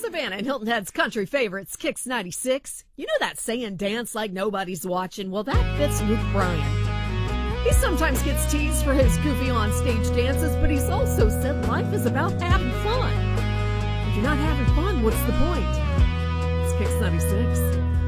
Savannah and Hilton Head's country favorites, Kicks 96. You know that saying, dance like nobody's watching? Well, that fits Luke Bryan. He sometimes gets teased for his goofy on-stage dances, but he's also said life is about having fun. If you're not having fun, what's the point? It's Kicks 96.